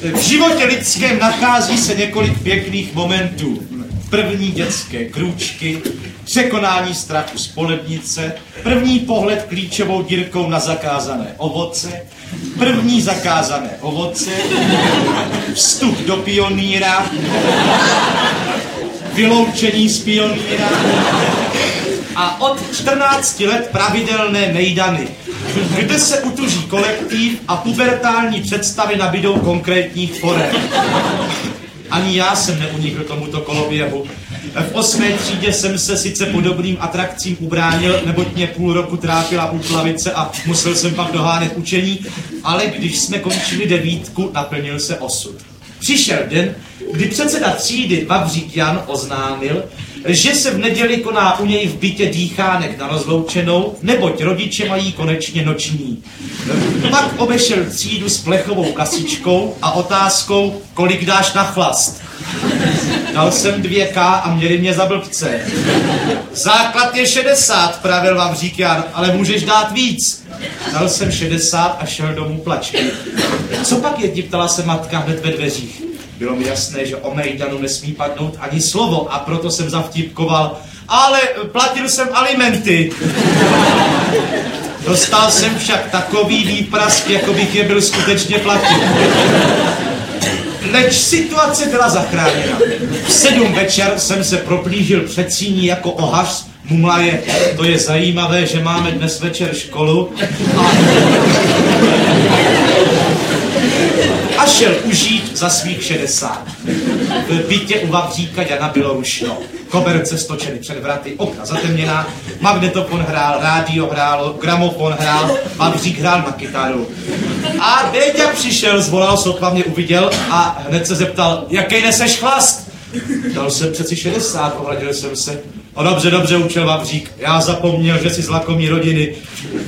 V životě lidském nachází se několik pěkných momentů. První dětské krůčky, překonání strachu z polednice, první pohled klíčovou dírkou na zakázané ovoce, první zakázané ovoce, vstup do pionýra, vyloučení z pionýra a od 14 let pravidelné mejdany, kde se utuží kolektiv a pubertální představy nabídou konkrétních forem. Ani já jsem neunikl tomuto koloběhu. V 8. třídě jsem se sice podobným atrakcím ubránil, neboť mě půl roku trápila úplavice a musel jsem pak dohánět učení, ale když jsme končili 9, naplnil se osud. Přišel den, kdy předseda třídy Vavřík Jan oznámil, že se v neděli koná u něj v bytě dýchánek na rozloučenou, neboť rodiče mají konečně noční. Pak obešel třídu s plechovou kasičkou a otázkou, kolik dáš na chlast. Dal jsem 2K a měli mě za blbce. Základ je 60, pravil Vavřík Jan, ale můžeš dát víc. Dal jsem 60 a šel domů plačky. Co pak je, ptala se matka hned ve dveřích. Bylo mi jasné, že o mejdanu nesmí padnout ani slovo a proto jsem zavtipkoval, ale platil jsem alimenty. Dostal jsem však takový výprask, jako bych je byl skutečně platil. Leč situace byla zachráněna. V 7 večer jsem se proplížil před síní jako ohař, mumlaje, to je zajímavé, že máme dnes večer školu a šel užít za svých 60. V bytě u Vavříka Jana bylo rušno. Koberce stočeny před vraty, okna zatemněná, magnetofon hrál, rádio hrálo, gramofon hrál, Vavřík hrál na kytaru. A Béďa přišel, zvolal, sotva mě uviděl a hned se zeptal, jaký neseš chlast? Dal jsem přeci 60, ohradil jsem se. O dobře, učil Vavřík, já zapomněl, že jsi z lakomí rodiny.